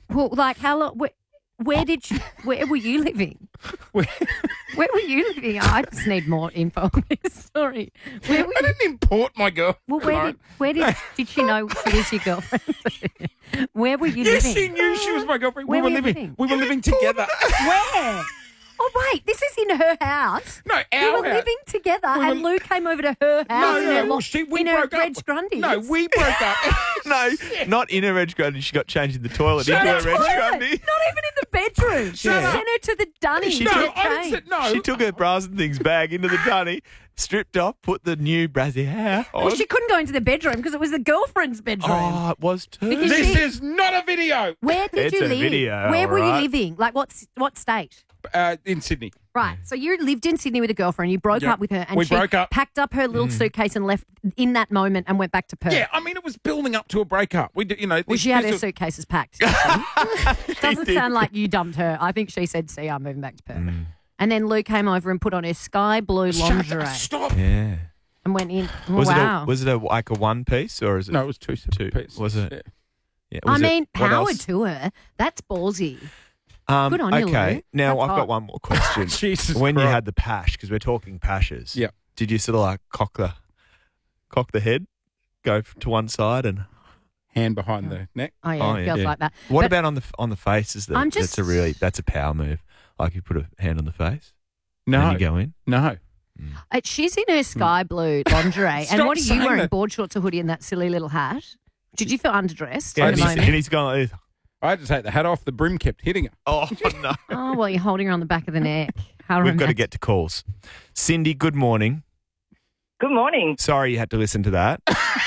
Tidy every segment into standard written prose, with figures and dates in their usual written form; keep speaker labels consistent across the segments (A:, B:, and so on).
A: Well, like how long? Where were you living? Where were you living? I just need more info on this story.
B: I didn't import my girl.
A: Well, where did she know she was your girlfriend? Where were you
B: Yes,
A: living?
B: she knew she was my girlfriend.
A: Where
B: we
A: were
B: were
A: you
B: living.
A: living?
B: We were living together.
A: Where? Oh, wait, this is in her house.
B: No, our
A: You were
B: house.
A: living together
B: We
A: and
B: were-
A: Lou came over to her house
B: No,
A: in
B: no,
A: her,
B: well, we
A: in her
B: broke up.
A: Reg Grundy.
B: No, we broke up.
C: No, not in a Reg Grundy. She got changed in the toilet
B: Shut
C: into a
B: up.
C: Reg
A: Toilet,
C: Grundy.
A: not even in the bedroom. She
C: up.
A: sent her to the dunny.
C: She
A: to
C: took-
A: get
B: I didn't
A: changed.
B: say no.
C: She took her bras and things bag into the dunny, stripped off, put the new brassiere on.
A: Well, she couldn't go into the bedroom because it was the girlfriend's bedroom.
C: Oh, it was too.
A: Because
B: This
A: she-
B: is not a video.
A: Where did
C: It's
A: you
C: a
A: live?
C: video,
A: Where were you
C: alright.
A: living? Like what state?
B: In Sydney.
A: Right. So you lived in Sydney with a girlfriend. You broke
B: Yep.
A: up with her, and
B: We
A: she
B: broke up.
A: packed up her little suitcase and left in that moment and went back to Perth.
B: Yeah, I mean, it was building up to a breakup. We did,
A: Well, she had her suitcases packed. Doesn't
C: did.
A: sound like you dumped her. I think she said, "See, I'm moving back to Perth." And then Lou came over and put on her sky blue lingerie
B: Stop.
C: Yeah.
A: and went in. Oh,
C: Was
A: wow.
C: it like a one piece or is it?
B: No, it was two separate pieces.
C: Was it?
B: Yeah.
C: Yeah,
A: I
C: was it-
A: mean,
C: what
A: power
C: else?
A: to her. That's ballsy. Good on you,
C: Okay,
A: Lou.
C: now
A: That's
C: I've
A: hot.
C: got one more question.
B: Jesus
C: when you
B: Christ.
C: had the pash, because we're talking pashes.
B: Yeah.
C: Did you sort of like cock the head, go to one side, and
B: Hand behind the neck.
A: Oh yeah,
C: Oh, yeah.
A: girls
B: Yeah.
A: like that.
C: what
A: But
C: about on the face?
A: I'm just-
C: That's a power move. Like you put a hand on the face,
B: No.
C: and you go in.
B: No.
A: she's in her sky blue lingerie,
B: Stop
A: and what are you
B: saying
A: wearing?
B: that.
A: Board shorts, a hoodie, and that silly little hat. Did you feel underdressed
C: and,
A: in the
C: he's,
A: moment?
C: and he's gone like this.
B: I had to take the hat off. The brim kept hitting her.
C: Oh no.
A: Oh well, you're holding her on the back of the neck. How
C: We've got to
A: romantic.
C: get to calls. Cindy, good morning.
D: Good morning.
C: Sorry you had to listen to that.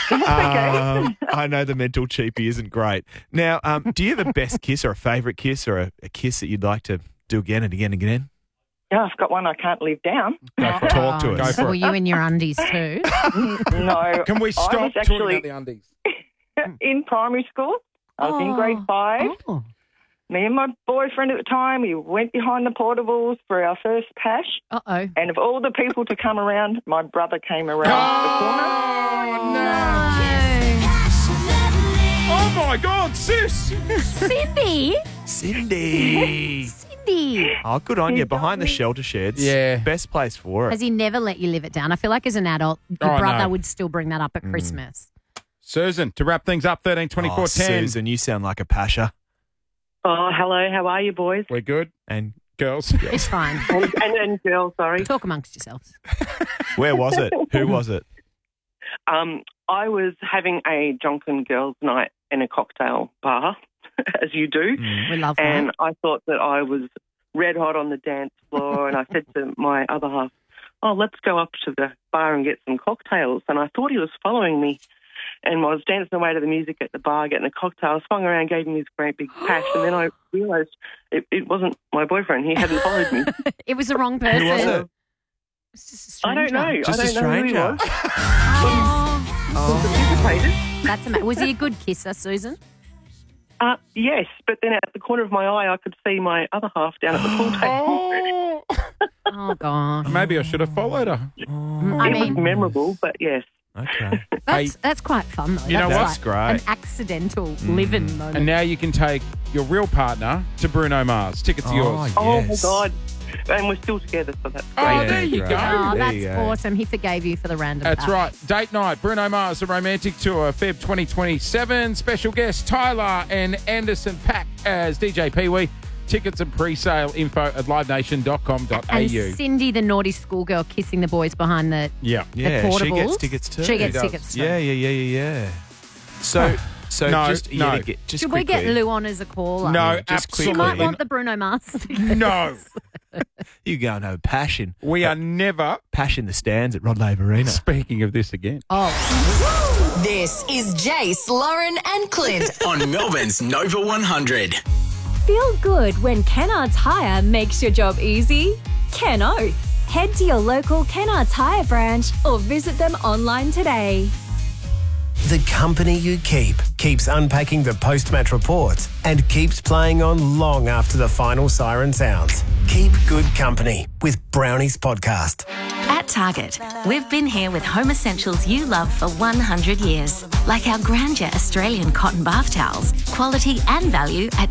C: I know the mental cheapie isn't great. Now, do you have a best kiss or a favourite kiss or a kiss that you'd like to do again and again and again?
D: Yeah, I've got one I can't live down.
B: Go for it.
C: Talk to us.
B: Go for
A: Well,
B: it.
A: you and your undies too.
D: No.
B: Can we
D: I
B: stop
D: was
B: talking
D: actually
B: about the undies?
D: in primary school. I was in grade 5.
A: Oh.
D: Me and my boyfriend at the time, we went behind the portables for our first pash.
A: Uh-oh.
D: And of all the people to come around, my brother came around the corner.
B: Oh, no. Oh, my God, sis.
A: Cindy!
C: Cindy.
A: Cindy!
C: Oh, good on
D: He
C: you.
D: got
C: Behind the
D: me.
C: shelter sheds.
B: Yeah.
C: Best place for
A: Has
C: it.
A: he never let you live it down? I feel like as an adult, your
B: Oh,
A: brother
B: no.
A: would still bring that up at Christmas.
B: Susan, to wrap things up, 13 24
C: Oh,
B: 10.
C: Susan, you sound like a pasha.
D: Oh, hello. How are you, boys?
B: We're good.
C: And
B: Girls.
A: It's fine.
D: and girls, sorry.
A: Talk amongst yourselves.
C: where was it? Who was it?
D: I was having a drunken girls' night in a cocktail bar, as you do.
A: We love that.
D: And I thought that I was red hot on the dance floor, and I said to my other half, "Oh, let's go up to the bar and get some cocktails." And I thought he was following me, and I was dancing away to the music at the bar, getting a cocktail. I swung around, gave him this great big pash, and then I realised it wasn't my boyfriend. He hadn't followed me.
A: It was the wrong person.
C: Who was it?
A: It's just a
D: I don't
A: stranger.
D: know.
C: Just
D: I
C: a
D: don't know who he
C: stranger.
D: was.
A: Oh,
D: Participated.
A: that's amazing. Was he a good kisser, Susan?
D: Yes, but then at the corner of my eye, I could see my other half down at the pool table.
B: Oh.
A: Oh, gosh.
B: Maybe I should have followed her.
A: I
D: It was
A: mean,
D: memorable, but yes.
C: Okay.
A: that's quite fun, though.
B: You know
A: That's
B: what?
A: like
C: That's great.
A: an accidental live-in moment.
B: And now you can take your real partner to Bruno Mars. Tickets are yours.
D: Oh,
C: yes.
D: my God. And we're still together, so that's
B: Oh,
D: great.
C: Yeah,
B: there you
C: great.
B: go.
A: Oh,
C: There
A: that's
C: you go.
A: awesome. He forgave you for the random
B: That's
A: pash.
B: right. Date night, Bruno Mars, the romantic tour, Feb 2027. Special guests Tyler and Anderson Paak as DJ Pee Wee. Tickets and pre-sale info at livenation.com.au.
A: And Cindy, the naughty schoolgirl, kissing the boys behind the
B: Yeah.
C: Yeah, she
A: portables.
C: gets tickets too.
A: She gets
B: does.
A: tickets too.
C: Yeah. So
B: No,
C: just
B: no.
C: just
A: Should we
C: quickly,
A: get Lou on as a caller?
B: No,
C: just
A: She
B: absolutely.
A: might want the Bruno Mars tickets.
B: No.
C: You go and have a passion.
B: We are never
C: Passion the stands at Rod Laver Arena.
B: speaking of this again.
A: Oh,
E: This is Jace, Lauren, and Clint.
F: On Melbourne's Nova 100.
G: Feel good when Kennards Hire makes your job easy? Ken Oath. Head to your local Kennards Hire branch or visit them online today.
H: The company you keep keeps unpacking the post-match reports and keeps playing on long after the final siren sounds. Keep good company with Brownies Podcast.
I: At Target, we've been here with home essentials you love for 100 years, like our Grandeur Australian cotton bath towels, quality and value at